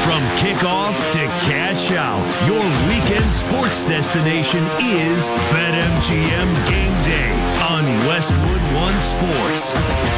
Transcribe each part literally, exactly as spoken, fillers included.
From kickoff to cash out, your weekend sports destination is BetMGM Game Day on Westwood One Sports.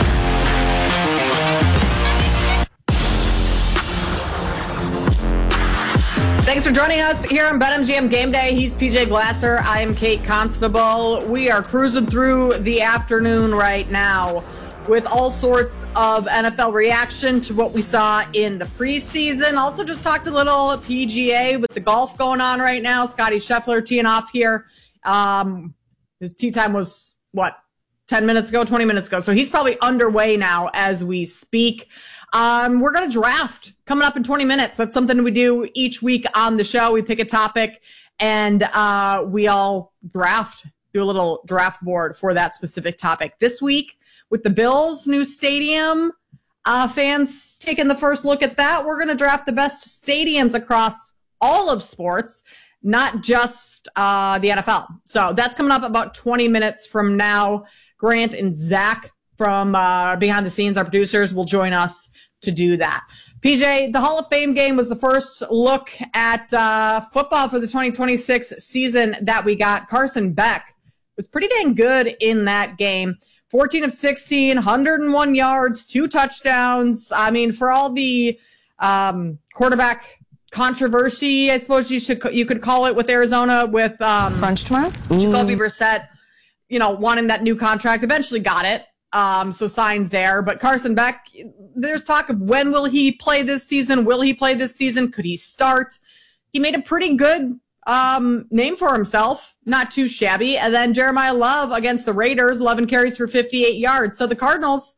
Thanks for joining us here on BetMGM Game Day. He's P J Glasser. I am Kate Constable. We are cruising through the afternoon right now with all sorts of N F L reaction to what we saw in the preseason. Also just talked a little P G A with the golf going on right now. Scotty Scheffler teeing off here. Um, his tee time was, what, ten minutes ago, twenty minutes ago. So he's probably underway now as we speak. Um, we're going to draft coming up in twenty minutes. That's something we do each week on the show. We pick a topic and uh, we all draft, do a little draft board for that specific topic. This week, with the Bills' new stadium, uh, fans taking the first look at that, we're going to draft the best stadiums across all of sports, not just uh, the N F L. So that's coming up about twenty minutes from now. Grant and Zach from uh, behind the scenes, our producers, will join us to do that. P J, the Hall of Fame game was the first look at uh, football for the twenty twenty-six season that we got. Carson Beck was pretty dang good in that game. fourteen of sixteen, one hundred one yards, two touchdowns. I mean, for all the um, quarterback controversy, I suppose you should you could call it with Arizona with um, Crunch tomorrow. Jacoby Brissett, you know, wanting that new contract, eventually got it. Um, so signed there. But Carson Beck, there's talk of when will he play this season? Will he play this season? Could he start? He made a pretty good um, name for himself. Not too shabby. And then Jeremiah Love against the Raiders, eleven carries for fifty-eight yards. So the Cardinals,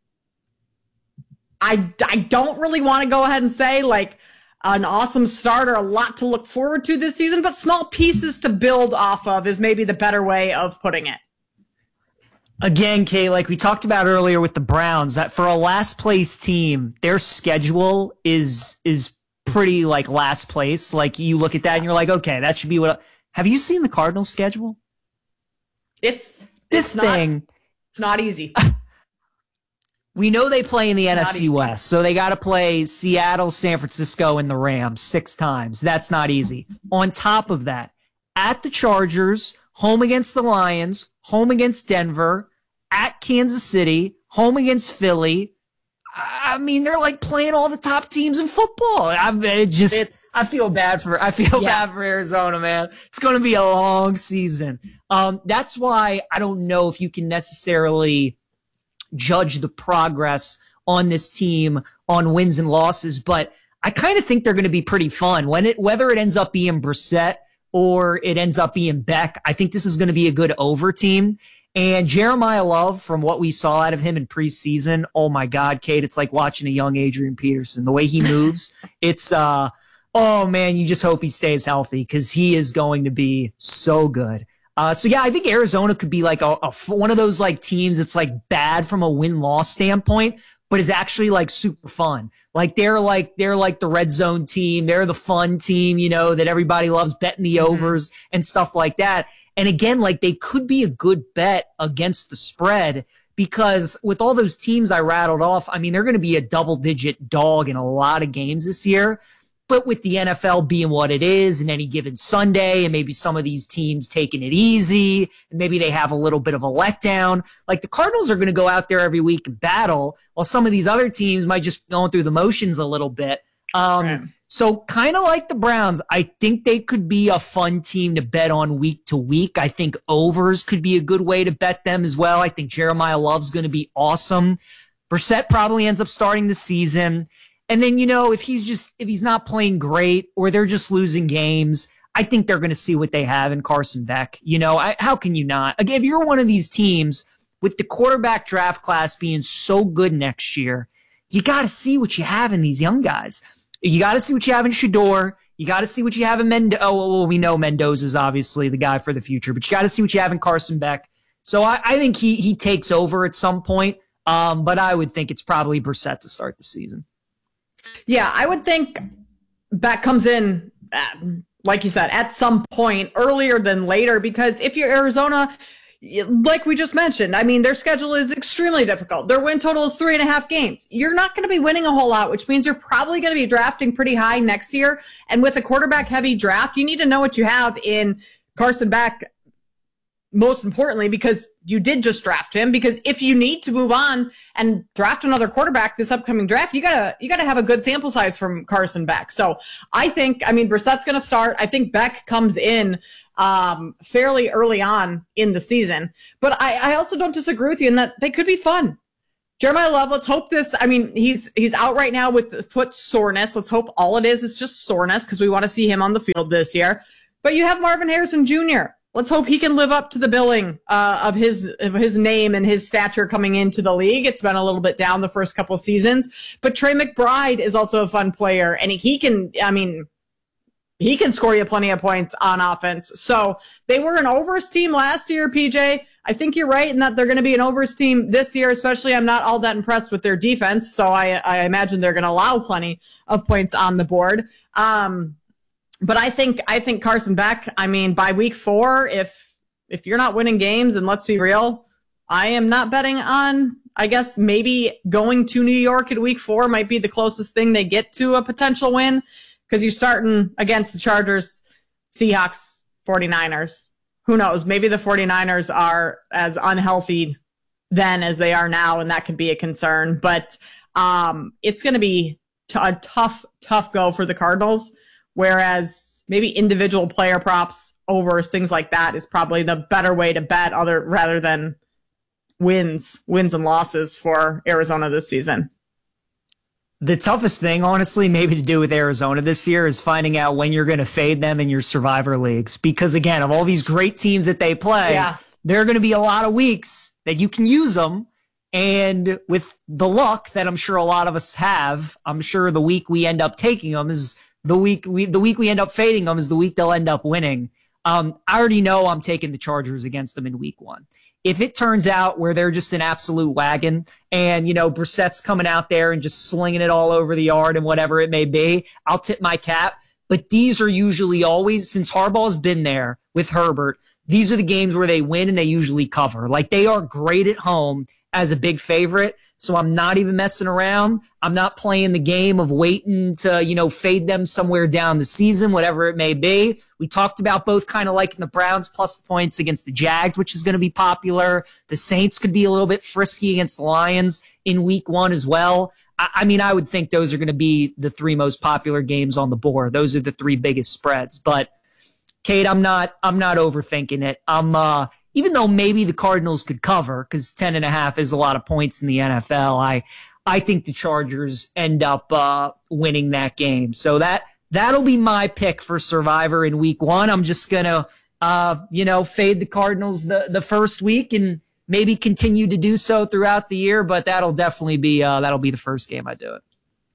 I, I don't really want to go ahead and say like an awesome start or a lot to look forward to this season, but small pieces to build off of is maybe the better way of putting it. Again, Kay, like we talked about earlier with the Browns, that for a last place team, their schedule is is pretty like last place. Like you look at that and you're like, okay, that should be what. Have you seen the Cardinals schedule? It's this it's thing. Not, it's not easy. We know they play in the N F C easy. West, so they got to play Seattle, San Francisco, and the Rams six times. That's not easy. On top of that, at the Chargers, home against the Lions, home against Denver, at Kansas City, home against Philly. I mean, they're like playing all the top teams in football. I it just, It's, I feel bad for, I feel yeah. bad for Arizona, man. It's going to be a long season. Um, that's why I don't know if you can necessarily judge the progress on this team on wins and losses, but I kind of think they're going to be pretty fun. When it, whether it ends up being Brissett or it ends up being Beck, I think this is going to be a good over team. And Jeremiah Love, from what we saw out of him in preseason, oh my God, Kate, it's like watching a young Adrian Peterson. The way he moves, it's, uh, oh man, you just hope he stays healthy because he is going to be so good. Uh, so yeah, I think Arizona could be like a, a one of those like teams that's like bad from a win-loss standpoint, but is actually like super fun. Like they're like, they're like the red zone team. They're the fun team, you know, that everybody loves betting the overs mm-hmm. and stuff like that. And again, like they could be a good bet against the spread because with all those teams I rattled off, I mean, they're going to be a double digit dog in a lot of games this year. But with the N F L being what it is and any given Sunday and maybe some of these teams taking it easy and maybe they have a little bit of a letdown, like the Cardinals are going to go out there every week and battle while some of these other teams might just going through the motions a little bit. Um, right. So kind of like the Browns, I think they could be a fun team to bet on week to week. I think overs could be a good way to bet them as well. I think Jeremiah Love's going to be awesome. Brissett probably ends up starting the season. And then, you know, if he's just, if he's not playing great or they're just losing games, I think they're going to see what they have in Carson Beck. You know, I, how can you not? Again, if you're one of these teams with the quarterback draft class being so good next year, you got to see what you have in these young guys. You got to see what you have in Shador. You got to see what you have in Mendoza. Oh, well, we know Mendoza is obviously the guy for the future, but you got to see what you have in Carson Beck. So I, I think he he takes over at some point, um, but I would think it's probably Brissett to start the season. Yeah, I would think Beck comes in, uh, like you said, at some point earlier than later, because if you're Arizona, like we just mentioned, I mean, their schedule is extremely difficult. Their win total is three and a half games. You're not going to be winning a whole lot, which means you're probably going to be drafting pretty high next year. And with a quarterback heavy draft, you need to know what you have in Carson Beck, most importantly, because you did just draft him. Because if you need to move on and draft another quarterback this upcoming draft, you gotta, you gotta have a good sample size from Carson Beck. So I think, I mean, Brissett's going to start. I think Beck comes in um, fairly early on in the season. But I, I also don't disagree with you in that they could be fun. Jeremiah Love, let's hope this, I mean, he's he's out right now with foot soreness. Let's hope all it is is just soreness because we want to see him on the field this year. But you have Marvin Harrison Junior Let's hope he can live up to the billing uh, of his of his name and his stature coming into the league. It's been a little bit down the first couple of seasons. But Trey McBride is also a fun player, and he can, I mean, he can score you plenty of points on offense. So they were an overs team last year, P J. I think you're right in that they're going to be an overs team this year, especially I'm not all that impressed with their defense. So I, I imagine they're going to allow plenty of points on the board. Um, but I think, I think Carson Beck, I mean, by week four, if, if you're not winning games, and let's be real, I am not betting on, I guess maybe going to New York at week four might be the closest thing they get to a potential win. Because you're starting against the Chargers, Seahawks, forty-niners. Who knows? Maybe the forty-niners are as unhealthy then as they are now, and that could be a concern. But um, it's going to be t- a tough, tough go for the Cardinals, whereas maybe individual player props, overs, things like that is probably the better way to bet other rather than wins, wins and losses for Arizona this season. The toughest thing, honestly, maybe to do with Arizona this year is finding out when you're going to fade them in your survivor leagues. Because, again, of all these great teams that they play, yeah. there are going to be a lot of weeks that you can use them. And with the luck that I'm sure a lot of us have, I'm sure the week we end up taking them is the week we the week we end up fading them is the week they'll end up winning. Um, I already know I'm taking the Chargers against them in week one. If it turns out where they're just an absolute wagon and, you know, Brissett's coming out there and just slinging it all over the yard and whatever it may be, I'll tip my cap. But these are usually always, since Harbaugh's been there with Herbert, these are the games where they win and they usually cover. Like, they are great at home as a big favorite. So I'm not even messing around. I'm not playing the game of waiting to, you know, fade them somewhere down the season, whatever it may be. We talked about both kind of liking the Browns plus the points against the Jags, which is going to be popular. The Saints could be a little bit frisky against the Lions in week one as well. I, I mean, I would think those are going to be the three most popular games on the board. Those are the three biggest spreads. But Kate, I'm not, I'm not overthinking it. I'm, uh, even though maybe the Cardinals could cover, because ten and a half is a lot of points in the N F L, I I think the Chargers end up uh, winning that game. So that that'll be my pick for Survivor in week one. I'm just gonna uh, you know fade the Cardinals the the first week and maybe continue to do so throughout the year. But that'll definitely be uh, that'll be the first game I do it.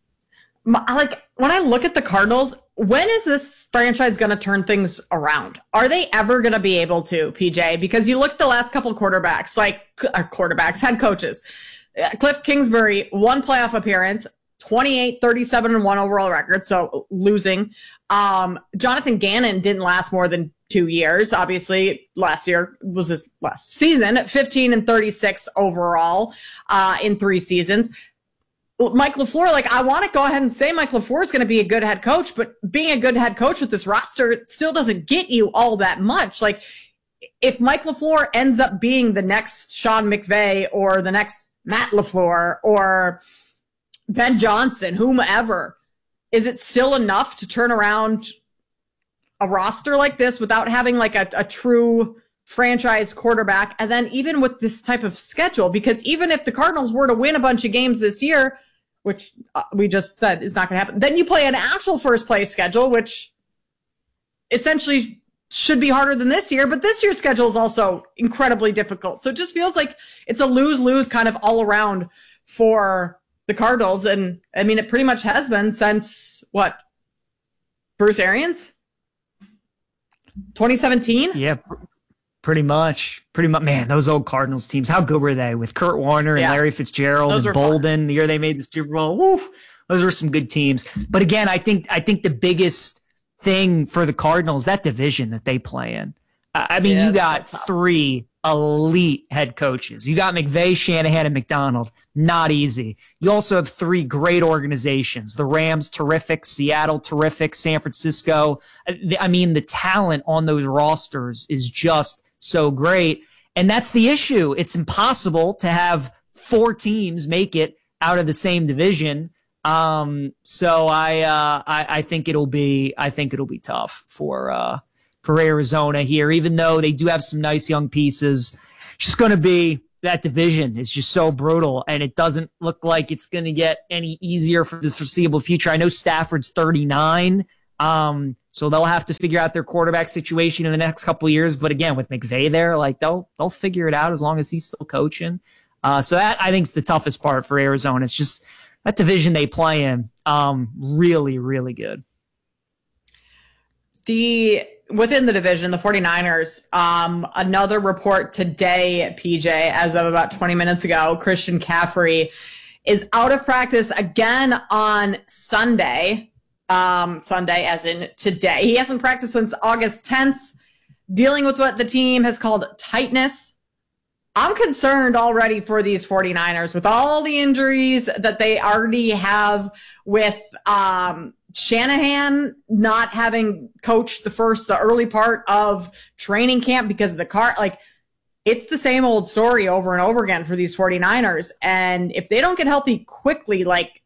Like, when I look at the Cardinals, when is this franchise going to turn things around? Are they ever going to be able to, P J? Because you look at the last couple of quarterbacks, like uh, quarterbacks, head coaches. Uh, Cliff Kingsbury, one playoff appearance, twenty-eight, thirty-seven, and one overall record, so losing. Um, Jonathan Gannon didn't last more than two years. Obviously, last year was his last season, fifteen and thirty-six overall uh, in three seasons. Mike LaFleur, like, I want to go ahead and say Mike LaFleur is going to be a good head coach, but being a good head coach with this roster still doesn't get you all that much. Like, if Mike LaFleur ends up being the next Sean McVay or the next Matt LaFleur or Ben Johnson, whomever, is it still enough to turn around a roster like this without having like a, a true franchise quarterback? And then even with this type of schedule, because even if the Cardinals were to win a bunch of games this year, which uh, we just said is not going to happen, then you play an actual first place schedule, which essentially should be harder than this year. But this year's schedule is also incredibly difficult. So it just feels like it's a lose-lose kind of all around for the Cardinals. And I mean, it pretty much has been since what? Bruce Arians? twenty seventeen? Yeah. Pretty much. Pretty much. Man, those old Cardinals teams, how good were they with Kurt Warner and yeah. Larry Fitzgerald those and Bolden fun. The year they made the Super Bowl? Woo, those were some good teams. But again, I think I think the biggest thing for the Cardinals, that division that they play in. I mean, yeah, you got so three elite head coaches. You got McVay, Shanahan, and McDonald. Not easy. You also have three great organizations. The Rams, terrific. Seattle, terrific. San Francisco. I mean, the talent on those rosters is just so great. And that's the issue. It's impossible to have four teams make it out of the same division. Um, so I, uh, I, I think it'll be, I think it'll be tough for, uh, for Arizona here, even though they do have some nice young pieces. It's just going to be, that division is just so brutal, and it doesn't look like it's going to get any easier for the foreseeable future. I know Stafford's thirty-nine, um, so they'll have to figure out their quarterback situation in the next couple of years. But again, with McVay there, like they'll they'll figure it out as long as he's still coaching. Uh, so that, I think, is the toughest part for Arizona. It's just that division they play in, um, really, really good. The Within the division, the 49ers, um, another report today, P J, as of about twenty minutes ago, Christian McCaffrey is out of practice again on Sunday. Um, Sunday as in today. He hasn't practiced since August tenth, dealing with what the team has called tightness. I'm concerned already for these 49ers with all the injuries that they already have with um, Shanahan not having coached the first, the early part of training camp because of the car. Like, it's the same old story over and over again for these 49ers. And if they don't get healthy quickly, like,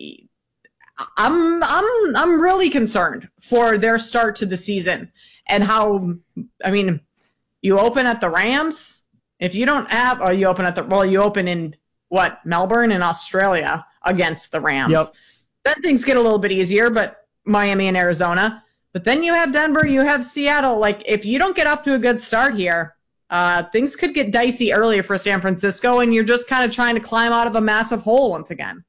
I'm, I'm, I'm really concerned for their start to the season and how, I mean, you open at the Rams. If you don't have, or you open at the, well, you open in what, Melbourne in Australia against the Rams. Yep. Then things get a little bit easier, but Miami and Arizona. But then you have Denver, you have Seattle. Like, if you don't get up to a good start here, uh, things could get dicey earlier for San Francisco, and you're just kind of trying to climb out of a massive hole once again.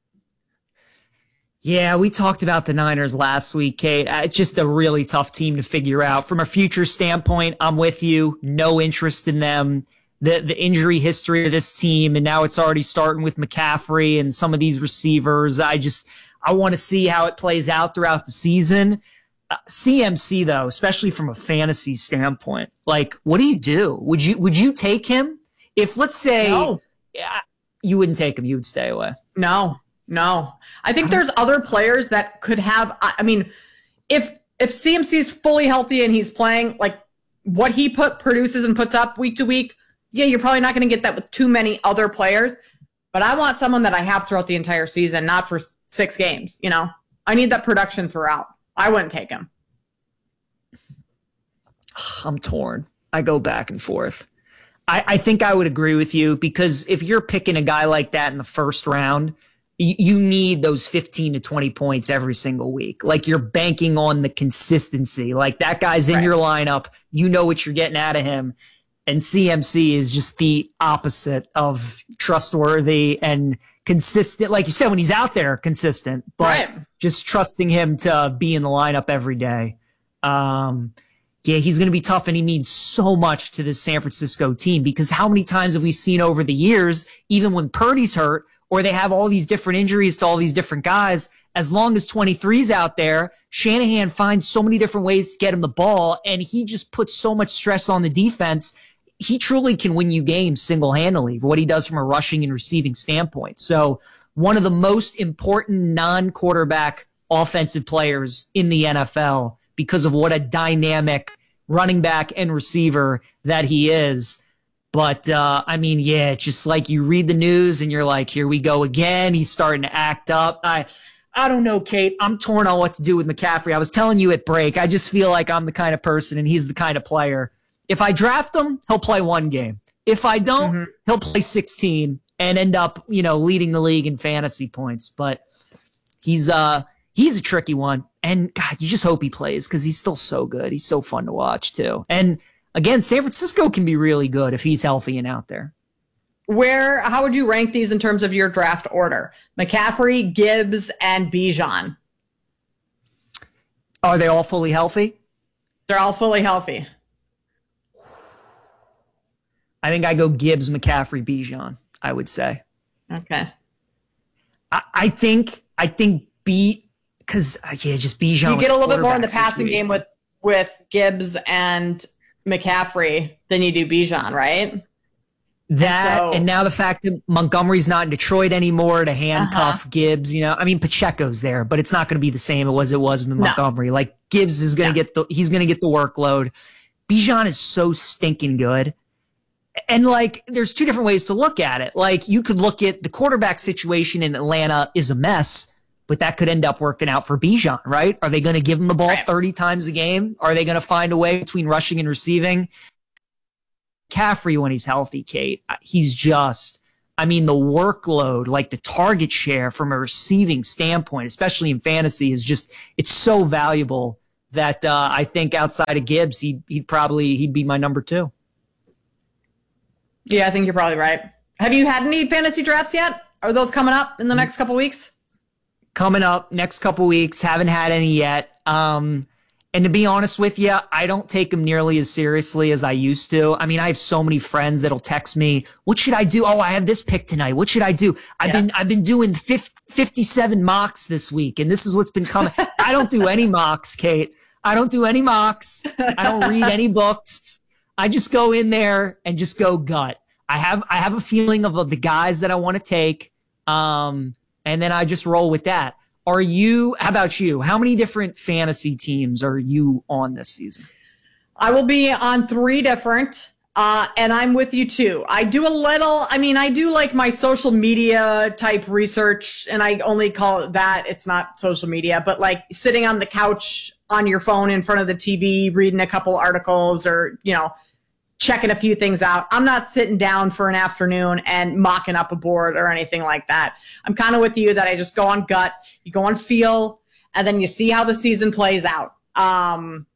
Yeah, we talked about the Niners last week, Kate. Uh, It's just a really tough team to figure out. From a future standpoint, I'm with you. No interest in them. The the injury history of this team, and now it's already starting with McCaffrey and some of these receivers. I just I want to see how it plays out throughout the season. Uh, C M C though, especially from a fantasy standpoint, like what do you do? Would you would you take him if, let's say, No. yeah, you wouldn't take him, you would stay away? No, no. I think there's other players that could have, I I mean, if if C M C is fully healthy and he's playing, like what he put produces and puts up week to week, yeah, you're probably not going to get that with too many other players. But I want someone that I have throughout the entire season, not for six games, you know? I need that production throughout. I wouldn't take him. I'm torn. I go back and forth. I, I think I would agree with you, because if you're picking a guy like that in the first round, you, you need those fifteen to twenty points every single week. Like, you're banking on the consistency. Like, that guy's in Right. your lineup. You know what you're getting out of him. And C M C is just the opposite of trustworthy and consistent. Like you said, when he's out there, consistent, but Right. just trusting him to be in the lineup every day. Um, yeah, he's going to be tough, and he means so much to this San Francisco team, because how many times have we seen over the years, even when Purdy's hurt or they have all these different injuries to all these different guys, as long as twenty-three's out there, Shanahan finds so many different ways to get him the ball, and he just puts so much stress on the defense. He truly can win you games single-handedly for what he does from a rushing and receiving standpoint. So one of the most important non-quarterback offensive players in the N F L, because of what a dynamic running back and receiver that he is. But, uh, I mean, yeah, it's just like you read the news and you're like, here we go again. He's starting to act up. I I don't know, Kate. I'm torn on what to do with McCaffrey. I was telling you at break, I just feel like I'm the kind of person and he's the kind of player. If I draft him, he'll play one game. If I don't, mm-hmm. he'll play sixteen and end up, you know, leading the league in fantasy points. But he's uh he's a tricky one. And God, you just hope he plays, because he's still so good. He's so fun to watch too. And again, San Francisco can be really good if he's healthy and out there. Where, how would you rank these in terms of your draft order? McCaffrey, Gibbs, and Bijan. Are they all fully healthy? They're all fully healthy. I think I go Gibbs, McCaffrey, Bijan, I would say. Okay. I, I think, I think B, because, uh, yeah, just Bijan. You get a little bit more in the passing game with, with Gibbs and McCaffrey than you do Bijan, right? That, so, and now the fact that Montgomery's not in Detroit anymore to handcuff uh-huh. Gibbs, you know, I mean, Pacheco's there, but it's not going to be the same as it was with Montgomery. No. Like Gibbs is going to yeah. get the, he's going to get the workload. Bijan is so stinking good. And like, there's two different ways to look at it. Like you could look at the quarterback situation in Atlanta is a mess, but that could end up working out for Bijan, right? Are they going to give him the ball right. thirty times a game? Are they going to find a way between rushing and receiving? McCaffrey, when he's healthy, Kate, he's just, I mean, the workload, like the target share from a receiving standpoint, especially in fantasy, is just, it's so valuable that uh, I think outside of Gibbs, he'd, he'd probably, he'd be my number two. Yeah, I think you're probably right. Have you had any fantasy drafts yet? Are those coming up in the next couple weeks? Coming up next couple weeks. Haven't had any yet. Um, And to be honest with you, I don't take them nearly as seriously as I used to. I mean, I have so many friends that'll text me, what should I do? Oh, I have this pick tonight. What should I do? I've yeah. been, I've been doing fifty-seven mocks this week, and this is what's been coming. I don't do any mocks, Kate. I don't do any mocks. I don't read any books. I just go in there and just go gut. I have, I have a feeling of, of the guys that I want to take. Um, and then I just roll with that. Are you, how about you? How many different fantasy teams are you on this season? I will be on three different, uh, and I'm with you too. I do a little, I mean, I do like my social media type research, and I only call it that. It's not social media, but like sitting on the couch on your phone in front of the T V, reading a couple articles or, you know, checking a few things out. I'm not sitting down for an afternoon and mocking up a board or anything like that. I'm kind of with you that I just go on gut, you go on feel, and then you see how the season plays out. Um,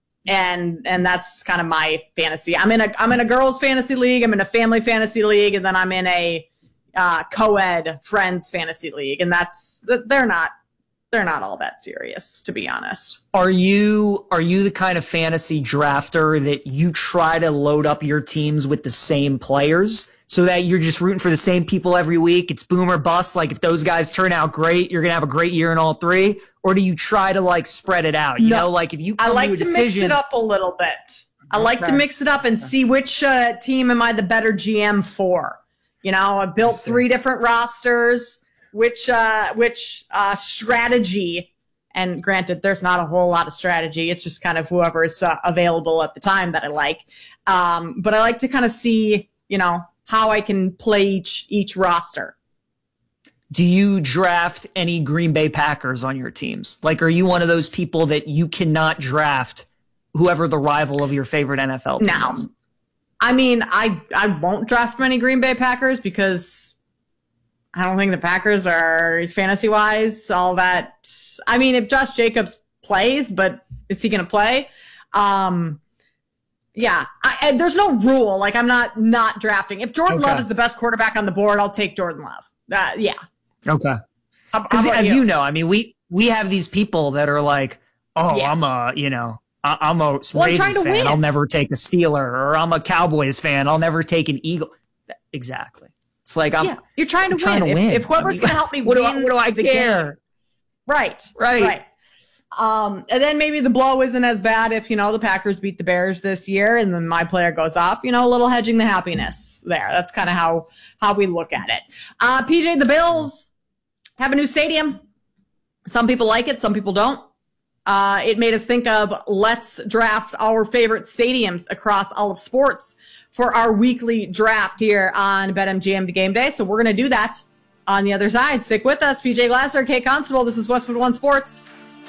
and and that's kind of my fantasy. I'm in a I'm in a girls fantasy league, I'm in a family fantasy league, and then I'm in a uh, co-ed friends fantasy league, and that's they're not they're not all that serious, to be honest. Are you are you the kind of fantasy drafter that you try to load up your teams with the same players so that you're just rooting for the same people every week? It's boom or bust. Like if those guys turn out great, you're going to have a great year in all three. Or do you try to like spread it out? You no, know, like if you come I like to, a to decision, mix it up a little bit. I like okay. to mix it up and see which uh, team am I the better G M for. You know, I built three different rosters. Which uh, which uh, strategy, and granted, there's not a whole lot of strategy. It's just kind of whoever is uh, available at the time that I like. Um, but I like to kind of see, you know, how I can play each each roster. Do you draft any Green Bay Packers on your teams? Like, are you one of those people that you cannot draft whoever the rival of your favorite N F L team no. is? I mean, I I won't draft many Green Bay Packers because I don't think the Packers are fantasy-wise all that. I mean, if Josh Jacobs plays, but is he going to play? Um, yeah, I, I, there's no rule. Like, I'm not not drafting. If Jordan okay. Love is the best quarterback on the board, I'll take Jordan Love. Uh, yeah. Okay. Because as you? you know, I mean, we we have these people that are like, oh, yeah. I'm a, you know, I, I'm a well, Ravens fan. Win. I'll never take a Steeler. Or I'm a Cowboys fan. I'll never take an Eagle. Exactly. It's like I'm. Yeah, you're trying to I'm trying win. To win. If, if whoever's I mean, going to help me what win, do I, what do I the care? Game. Right, right, right. Um, and then maybe the blow isn't as bad if you know the Packers beat the Bears this year, and then my player goes off. You know, a little hedging the happiness there. That's kind of how how we look at it. Uh, P J, the Bills have a new stadium. Some people like it, some people don't. Uh, it made us think of let's draft our favorite stadiums across all of sports for our weekly draft here on BetMGM Game Day. So we're going to do that on the other side. Stick with us. P J Glasser, Kate Constable. This is Westwood One Sports.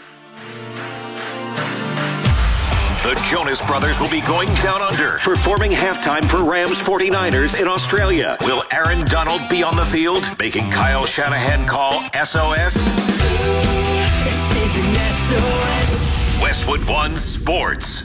The Jonas Brothers will be going down under, performing halftime for Rams forty-niners in Australia. Will Aaron Donald be on the field, making Kyle Shanahan call S O S? This is an S O S. Westwood One Sports.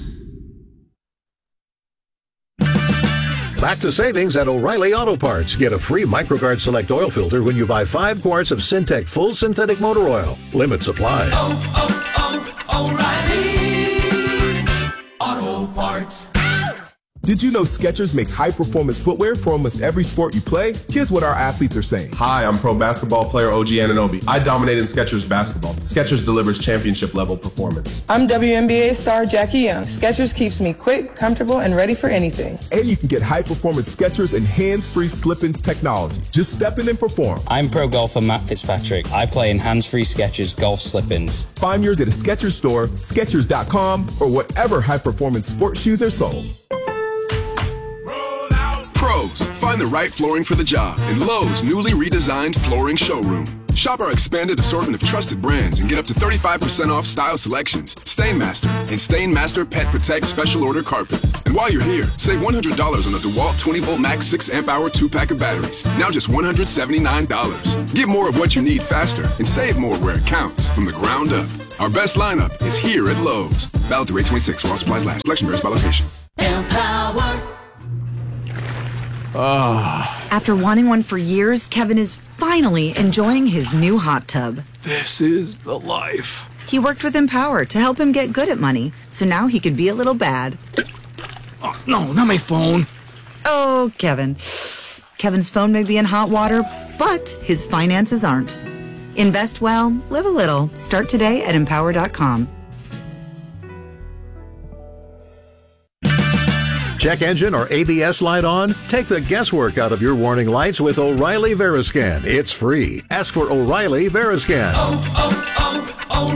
Back to savings at O'Reilly Auto Parts. Get a free MicroGuard Select oil filter when you buy five quarts of Syntec Full Synthetic Motor Oil. Limit supply. Oh, oh, oh, O'Reilly Auto Parts. Did you know Skechers makes high-performance footwear for almost every sport you play? Here's what our athletes are saying. Hi, I'm pro basketball player O G Anunoby. I dominate in Skechers basketball. Skechers delivers championship-level performance. I'm W N B A star Jackie Young. Skechers keeps me quick, comfortable, and ready for anything. And you can get high-performance Skechers and hands-free slip-ins technology. Just step in and perform. I'm pro golfer Matt Fitzpatrick. I play in hands-free Skechers golf slip-ins. Find yours at a Skechers store, Skechers dot com, or whatever high-performance sports shoes are sold. Pros, find the right flooring for the job in Lowe's newly redesigned flooring showroom. Shop our expanded assortment of trusted brands and get up to thirty-five percent off style selections, Stainmaster, and Stainmaster Pet Protect Special Order Carpet. And while you're here, save one hundred dollars on a DeWalt twenty volt max six amp hour two pack of batteries. Now just one hundred seventy-nine dollars. Get more of what you need faster and save more where it counts from the ground up. Our best lineup is here at Lowe's. Valid through eight twenty-six while supplies last. Selection varies by location. Empower. Oh. After wanting one for years, Kevin is finally enjoying his new hot tub. This is the life. He worked with Empower to help him get good at money, so now he could be a little bad. Oh, no, not my phone. Oh, Kevin. Kevin's phone may be in hot water, but his finances aren't. Invest well, live a little. Start today at empower dot com. Check engine or A B S light on? Take the guesswork out of your warning lights with O'Reilly Veriscan. It's free. Ask for O'Reilly Veriscan. Oh,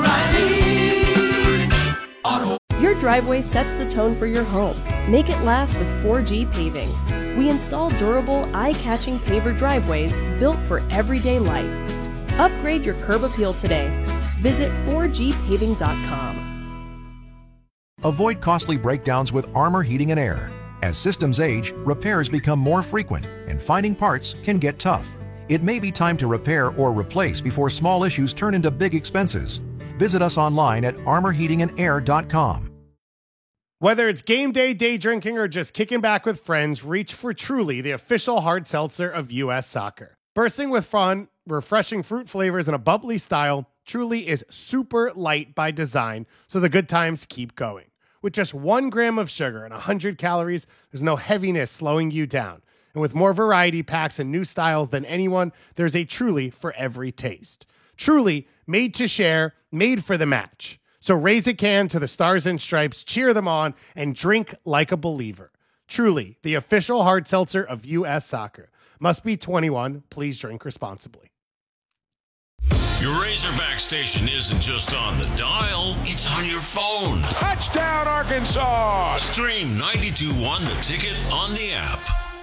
oh, oh, O'Reilly Auto. Your driveway sets the tone for your home. Make it last with four G Paving. We install durable, eye-catching paver driveways built for everyday life. Upgrade your curb appeal today. Visit four G paving dot com. Avoid costly breakdowns with Armor Heating and Air. As systems age, repairs become more frequent, and finding parts can get tough. It may be time to repair or replace before small issues turn into big expenses. Visit us online at armor heating and air dot com. Whether it's game day, day drinking, or just kicking back with friends, reach for Truly, the official hard seltzer of U S Soccer. Bursting with fun, refreshing fruit flavors, and a bubbly style, Truly is super light by design, so the good times keep going. With just one gram of sugar and one hundred calories, there's no heaviness slowing you down. And with more variety packs and new styles than anyone, there's a Truly for every taste. Truly, made to share, made for the match. So raise a can to the Stars and Stripes, cheer them on, and drink like a believer. Truly, the official hard seltzer of U S Soccer. Must be twenty-one. Please drink responsibly. Your Razorback station isn't just on the dial, it's on your phone. Touchdown, Arkansas! Stream ninety-two one The Ticket on the app.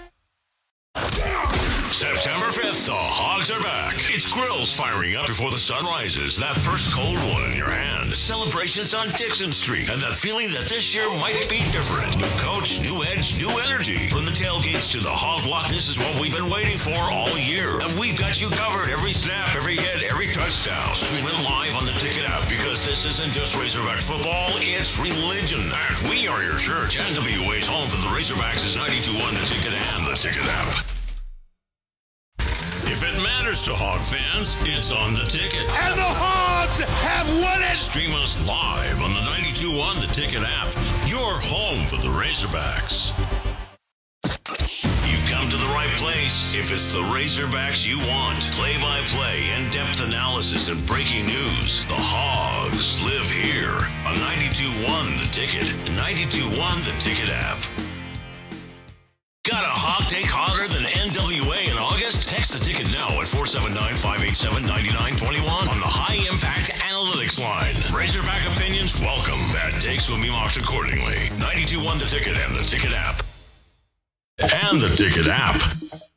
September fifth, the Hogs are back. It's grills firing up before the sun rises. That first cold one in your hand. Celebrations on Dixon Street. And that feeling that this year might be different. New coach, new edge, new energy. From the tailgates to the Hog Block, this is what we've been waiting for all year. And we've got you covered every snap, every hit, every touchdown. Stream it live on the Ticket app because this isn't just Razorback football, it's religion. And we are your church. N W A's home for the Razorbacks is ninety-two one The Ticket and the Ticket app. If it matters to Hog fans, it's on the Ticket. And the Hogs have won it! Stream us live on the ninety-two one The Ticket app. Your home for the Razorbacks. You've come to the right place if it's the Razorbacks you want. Play-by-play, in-depth analysis, and breaking news. The Hogs live here on ninety-two one The Ticket, ninety-two one The Ticket app. Got a hog take hotter than N W A in August? Text the Ticket now at four seven nine, five eight seven, nine nine two one on the High Impact Analytics line. Razorback opinions welcome. Bad takes will be marked accordingly. ninety-two one The Ticket and the Ticket app. And the Ticket app.